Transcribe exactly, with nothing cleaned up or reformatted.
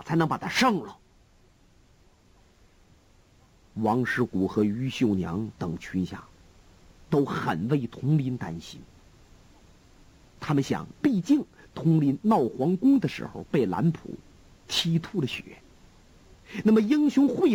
才能把他胜了。王师古和于秀娘等群侠都很为佟林担心。他们想，毕竟佟林闹皇宫的时候被蓝普踢吐了血，那么英雄会